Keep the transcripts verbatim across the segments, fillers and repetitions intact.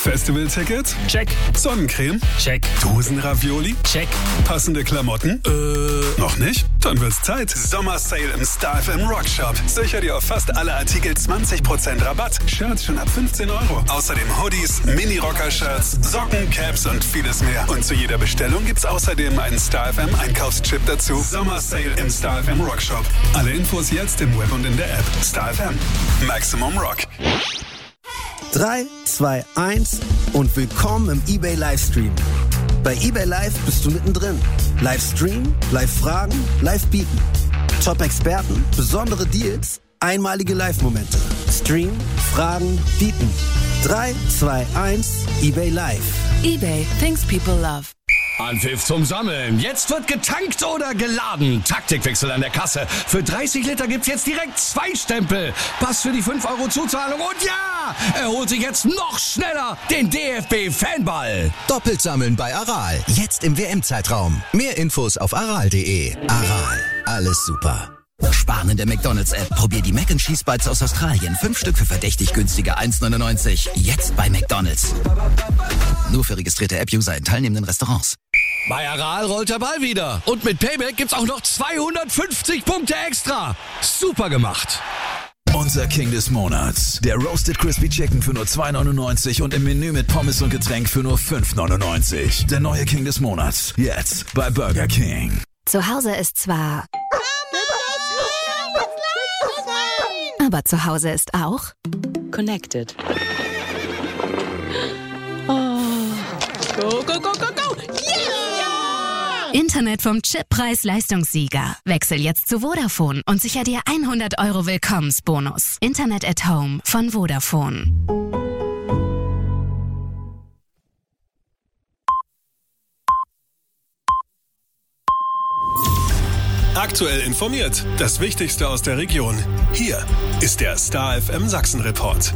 Festivalticket? Check. Sonnencreme? Check. Dosenravioli? Check. Passende Klamotten? Äh. Noch nicht? Dann wird's Zeit. Sommersale im Star F M Rock Shop. Sicher dir auf fast alle Artikel zwanzig Prozent Rabatt. Shirts schon ab fünfzehn Euro. Außerdem Hoodies, Mini-Rocker-Shirts, Socken, Caps und vieles mehr. Und zu jeder Bestellung gibt's außerdem einen Star F M Einkaufschip dazu. Sommersale im Star F M Rock Shop. Alle Infos jetzt im Web und in der App. Star F M. Maximum Rock. drei, zwei, eins und willkommen im eBay Livestream. Bei eBay Live bist du mittendrin. Livestream, Live-Fragen, Live-Bieten. Top-Experten, besondere Deals, einmalige Live-Momente. Stream, Fragen, Bieten. drei, zwei, eins, eBay Live. eBay, things people love. Anpfiff zum Sammeln. Jetzt wird getankt oder geladen. Taktikwechsel an der Kasse. Für dreißig Liter gibt's jetzt direkt zwei Stempel. Pass für die fünf Euro Zuzahlung. Und ja, er holt sich jetzt noch schneller den D F B-Fanball. Doppelt sammeln bei Aral. Jetzt im W M-Zeitraum. Mehr Infos auf aral punkt de. Aral. Alles super. Sparen in der McDonald's-App. Probier die Mac and Cheese Bites aus Australien. Fünf Stück für verdächtig günstige eins neunundneunzig. Jetzt bei McDonald's. Nur für registrierte App-User in teilnehmenden Restaurants. Bei Aral rollt der Ball wieder. Und mit Payback gibt's auch noch zweihundertfünfzig Punkte extra. Super gemacht. Unser King des Monats. Der Roasted Crispy Chicken für nur zwei neunundneunzig und im Menü mit Pommes und Getränk für nur fünf neunundneunzig. Der neue King des Monats. Jetzt bei Burger King. Zu Hause ist zwar... Aber zu Hause ist auch... Connected. Oh. Go, go, go, go, go! Yeah! Internet vom Chippreis-Leistungssieger. Wechsel jetzt zu Vodafone und sicher dir hundert Euro Willkommensbonus. Internet at Home von Vodafone. Aktuell informiert. Das Wichtigste aus der Region. Hier ist der Star F M Sachsen Report.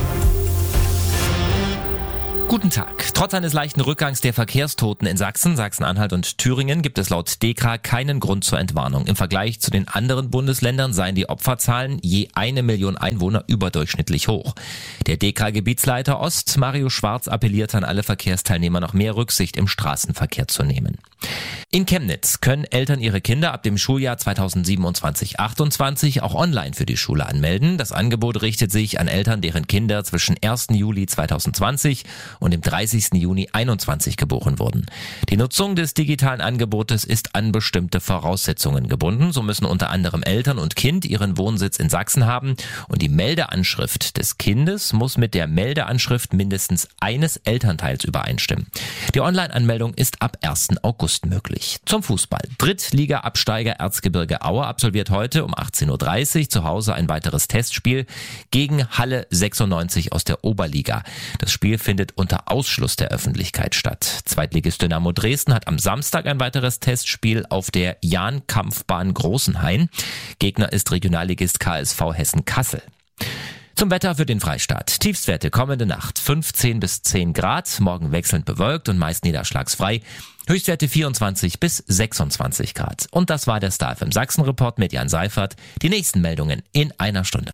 Guten Tag. Trotz eines leichten Rückgangs der Verkehrstoten in Sachsen, Sachsen-Anhalt und Thüringen gibt es laut DEKRA keinen Grund zur Entwarnung. Im Vergleich zu den anderen Bundesländern seien die Opferzahlen je eine Million Einwohner überdurchschnittlich hoch. Der DEKRA-Gebietsleiter Ost, Mario Schwarz, appelliert an alle Verkehrsteilnehmer, noch mehr Rücksicht im Straßenverkehr zu nehmen. In Chemnitz können Eltern ihre Kinder ab dem Schuljahr zweitausendsiebenundzwanzig achtundzwanzig auch online für die Schule anmelden. Das Angebot richtet sich an Eltern, deren Kinder zwischen ersten Juli zweitausendzwanzig und dem dreißigsten Juni einundzwanzig geboren wurden. Die Nutzung des digitalen Angebotes ist an bestimmte Voraussetzungen gebunden. So müssen unter anderem Eltern und Kind ihren Wohnsitz in Sachsen haben und die Meldeanschrift des Kindes muss mit der Meldeanschrift mindestens eines Elternteils übereinstimmen. Die Online-Anmeldung ist ab ersten August möglich. Zum Fußball. Drittliga-Absteiger Erzgebirge Aue absolviert heute um achtzehn Uhr dreißig zu Hause ein weiteres Testspiel gegen Halle sechsundneunzig aus der Oberliga. Das Spiel findet unter Ausschluss der Öffentlichkeit statt. Zweitligist Dynamo Dresden hat am Samstag ein weiteres Testspiel auf der Jahn-Kampfbahn Großenhain. Gegner ist Regionalligist K S V Hessen-Kassel. Zum Wetter für den Freistaat. Tiefstwerte kommende Nacht fünfzehn bis zehn Grad, morgen wechselnd bewölkt und meist niederschlagsfrei. Höchstwerte vierundzwanzig bis sechsundzwanzig Grad. Und das war der Star F M Sachsen Report mit Jan Seifert. Die nächsten Meldungen in einer Stunde.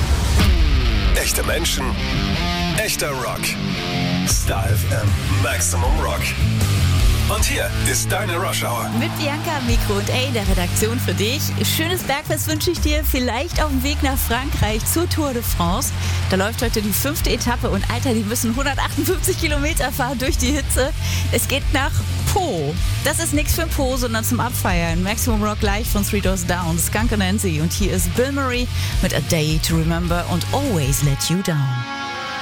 Echte Menschen, echter Rock. Star F M Maximum Rock. Und hier ist deine Rush Hour. Mit Bianca am Mikro und ey, der Redaktion für dich. Schönes Bergfest wünsche ich dir, vielleicht auf dem Weg nach Frankreich zur Tour de France. Da läuft heute die fünfte Etappe und Alter, die müssen hundertachtundfünfzig Kilometer fahren durch die Hitze. Es geht nach Po. Das ist nichts für Po, sondern zum Abfeiern. Maximum Rock live von Three Doors Down, Skunk and Nancy. Und hier ist Bill Murray mit A Day to Remember und Always Let You Down.